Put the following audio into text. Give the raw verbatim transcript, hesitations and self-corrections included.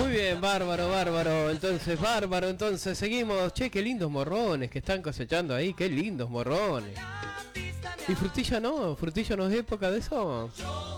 Muy bien, bárbaro, bárbaro. Entonces, bárbaro, entonces seguimos. Che, qué lindos morrones que están cosechando ahí, qué lindos morrones. ¿Y frutilla no? ¿Frutilla no es época de eso?